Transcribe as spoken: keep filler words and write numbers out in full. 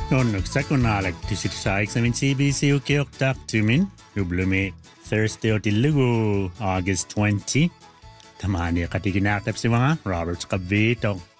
Onneksi sakunaalek tysit saiksamin C B C ukeok taktumin. Jublumi Thursday o tilugu August twentieth. Tamani katikinakap si mga Roberts Cavito.